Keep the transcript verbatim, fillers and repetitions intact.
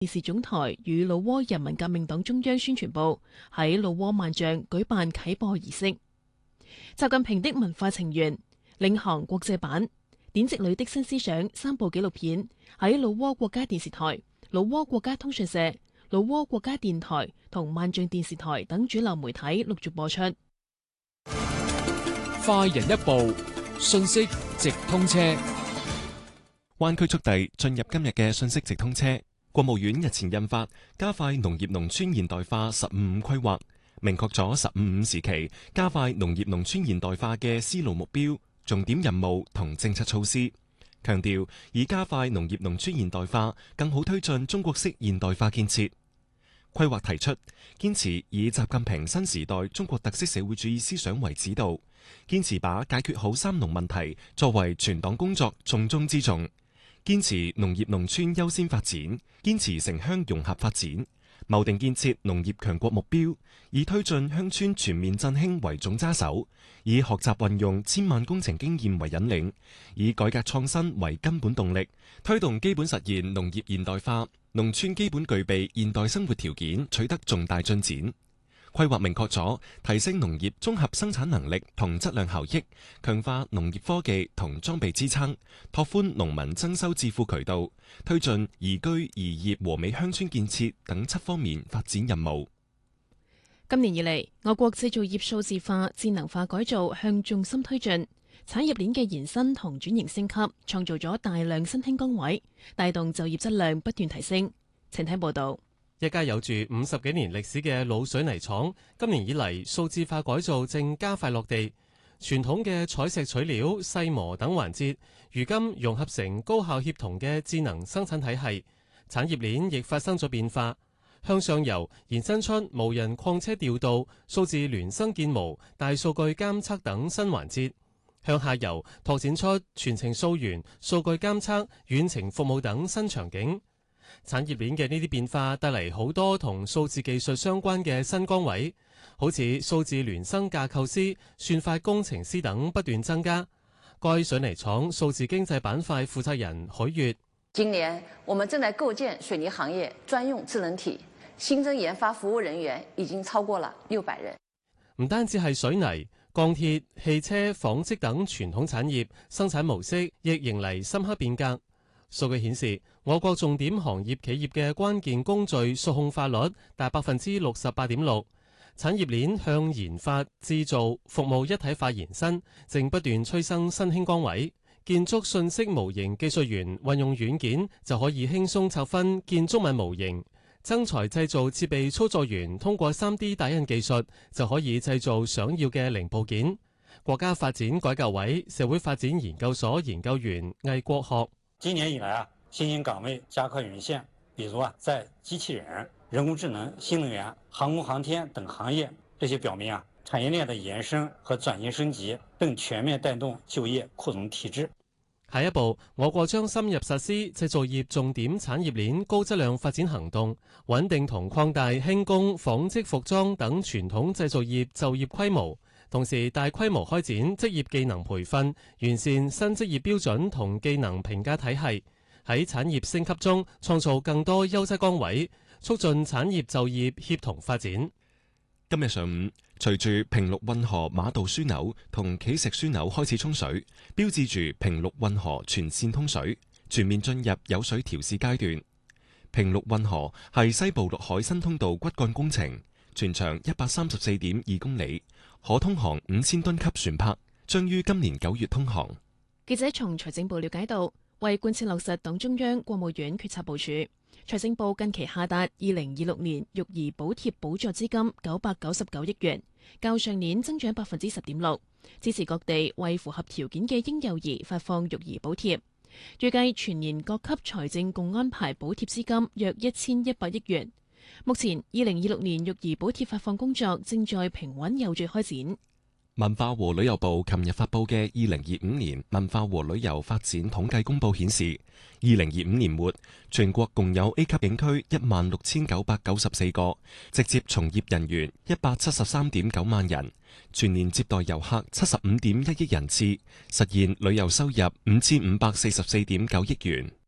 電視總台與老撾人民革命黨中央宣傳部喺老撾萬象舉辦啟播儀式。習近平的文化情緣領航國際版典籍裏的新思想三部紀錄片喺老撾國家電視台、老撾國家通訊社、老撾國家電台同萬象電視台等主流媒體陸續播出。 快人一步，信息直通車。 灣區速遞進入今日嘅信息直通車。國務院日前印發加快農業農村現代化十五五規劃，明確咗十五五時期加快農業農村現代化嘅思路目標、重點任務同政策措施，強調以加快農業農村現代化更好推進中國式現代化建設。規劃提出，堅持以習近平新時代中國特色社會主義思想為指導，堅持把解決好三農問題作為全黨工作重中之重，堅持農業農村優先發展，堅持城鄉融合發展，謀定建設農業強國目標，以推進鄉村全面振興為總揸手，以學習運用千萬工程經驗為引領，以改革創新為根本動力，推動基本實現農業現代化，農村基本具備現代生活條件取得重大進展。規劃明確咗提升農業綜合生產能力同質量效益，強化農業科技同裝備支撐，拓寬農民增收致富渠道，推進宜居宜業和美鄉村建設等七方面發展任務。 今年以嚟，我國製造業數字化、智能化改造向重心推進，產業鏈嘅延伸同轉型升級，創造咗大量新興崗位，帶動就業質量不斷提升。請睇報道。 一家有住五十幾年歷史嘅老水泥廠，今年以嚟數字化改造正加快落地。傳統嘅採石取料、細磨等環節，如今融合成高效協同嘅智能生產體系，產業鏈亦發生咗變化。向上游延伸出無人礦車調度、數字孿生建模、大數據監測等新環節；向下游拓展出全程溯源、數據監測、遠程服務等新場景。產業鏈嘅呢啲變化帶嚟好多同數字技術相關嘅新崗位，好似數字孿生架構師、算法工程師等不斷增加。該水泥廠數字經濟板塊負責人許月： 今年我們正在構建水泥行業專用智能體，新增研發服務人員已經超過了六百人。 唔單止係水泥、鋼鐵、汽車、紡織等傳統產業生產模式亦迎嚟深刻變革。數據顯示，我國重點行業企業嘅關鍵工序數控化率達百分之六十八點六，產業鏈向研發、製造、服務一體化延伸，正不斷催生新興崗位。建築信息模型技術員運用軟件就可以輕鬆拆分建築物模型，增材製造設備操作員通過 三 D 打印技術就可以製造想要嘅零部件。國家發展改革委社會發展研究所研究員魏國學： 今年以來啊，新興崗位加快湧現，比如啊，在機器人、人工智能、新能源、航空航天等行業，這些表明啊，產業鏈的延伸和轉型升級更全面帶動就業擴容提質。 下一步，我國將深入實施製造業重點產業鏈高質量發展行動，穩定同擴大輕工、紡織、服裝等傳統製造業就業規模。同時大規模開展職業技能培訓，完善新職業標準同技能評價體系，喺產業升級中創造更多優質崗位，促進產業就業協同發展。 今日上午，隨住平陸運河馬道樞紐同企石樞紐開始沖水，標誌住平陸運河全線通水，全面進入有水調試階段。平陸運河係西部陸海新通道骨幹工程，全長一百三十四點二公里，可通航五千噸級船舶，將於今年九月通航。 記者從財政部了解到，為貫徹落實黨中央、國務院決策部署，財政部近期下達二零二六年育兒補貼補助資金九百九十九億元，較上年增長百分之十點六，支持各地為符合條件嘅嬰幼兒發放育兒補貼。預計全年各級財政共安排補貼資金約一千一百億元。目前，二零二六年育兒補貼發放工作正在平穩有序開展。 文化和旅遊部琴日發布嘅二零二五年文化和旅遊發展統計公佈顯示，二零二五年末全國共有 A 級景區一萬六千九百九十四個，直接從業人員一百七十三點九萬人，全年接待遊客七十五點一億人次，實現旅遊收入五千五百四十四點九億元。